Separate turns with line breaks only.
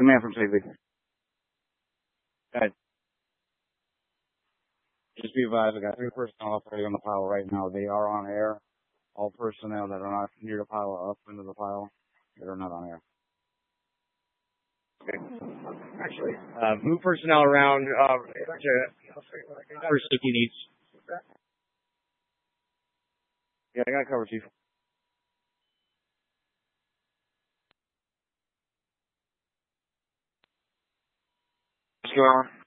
Command from safety. Guys, just be advised, I got 3 personnel operating on the pile right now. They are on air. All personnel that are not near the pile are up into the pile. They are not on air.
Okay. Actually, move personnel around for safety needs.
Yeah, I got cover, Chief.
What's going on?